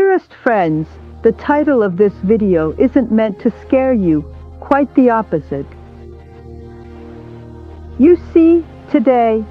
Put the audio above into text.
Dearest friends, the title of this video isn't meant to scare you, quite the opposite. You see, today,